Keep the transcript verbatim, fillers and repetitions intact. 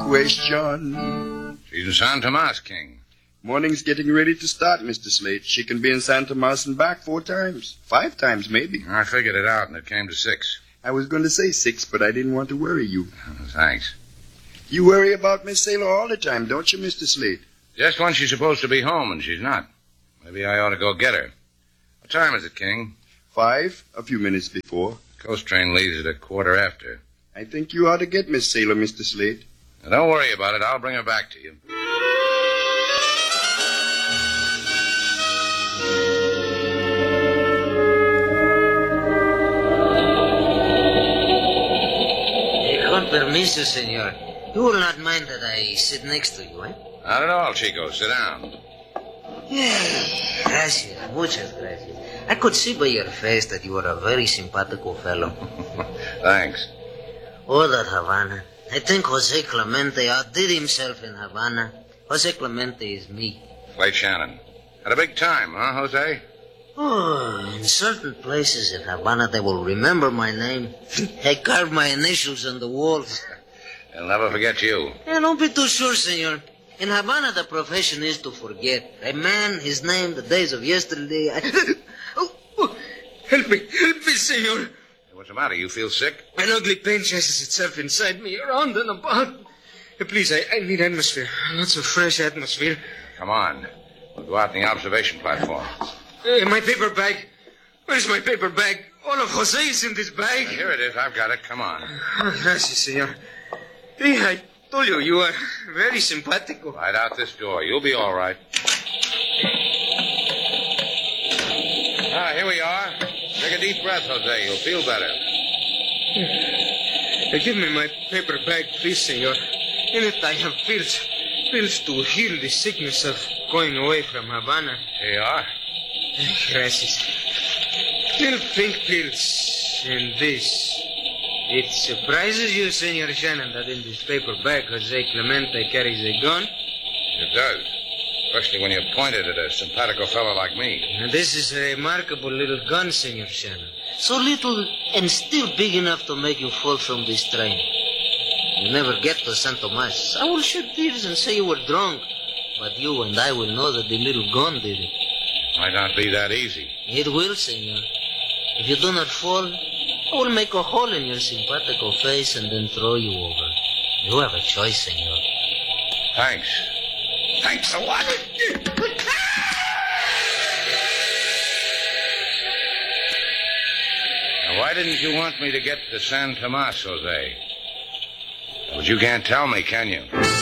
question. She's in San Tomas, King. Morning's getting ready to start, Mister Slate. She can be in San Tomas and back four times. Five times, maybe. I figured it out, and it came to six. I was going to say six, but I didn't want to worry you. Oh, thanks. You worry about Miss Sailor all the time, don't you, Mister Slate? Just when she's supposed to be home, and she's not. Maybe I ought to go get her. What time is it, King? Five, a few minutes before. Coast train leaves at a quarter after. I think you ought to get Miss Sailor, Mister Slate. Now, don't worry about it. I'll bring her back to you. Con permiso, senor. You will not mind that I sit next to you, eh? Not at all, Chico. Sit down. Gracias, muchas gracias. I could see by your face that you are a very simpatico fellow. Thanks. Oh, that Havana. I think Jose Clemente outdid himself in Havana. Jose Clemente is me. Slate Shannon. Had a big time, huh, Jose? Oh, in certain places in Havana, they will remember my name. I carved my initials on the walls. They'll never forget you. Yeah, don't be too sure, senor. In Havana, the profession is to forget. A man, his name, the days of yesterday. I... oh, oh, help me, help me, senor. What's the matter? You feel sick? An ugly pain chases itself inside me, around and about. Please, I, I need atmosphere. Lots of fresh atmosphere. Come on. We'll go out on the observation platform. Hey, my paper bag. Where's my paper bag? All of Jose's in this bag. Here it is. I've got it. Come on. Oh, gracias, senor. Hey, I told you, you are very simpatico. Right out this door. You'll be all right. Ah, here we are. Take a deep breath, Jose. You'll feel better. Give me my paper bag, please, senor. In it I have pills. Pills to heal the sickness of going away from Havana. Here you are. Gracias. Little pink pills. And this. It surprises you, Senor Shannon, that in this paper bag Jose Clemente carries a gun? It does. Especially when you point it at a simpatico fellow like me. And this is a remarkable little gun, Senor Shannon. So little and still big enough to make you fall from this train. You never get to San Tomas. I will shed tears and say you were drunk. But you and I will know that the little gun did it. Might not be that easy. It will, senor. If you do not fall, I will make a hole in your simpatico face and then throw you over. You have a choice, senor. Thanks. Thanks a lot. Now, why didn't you want me to get to San Tomas, Jose? But you can't tell me, can you?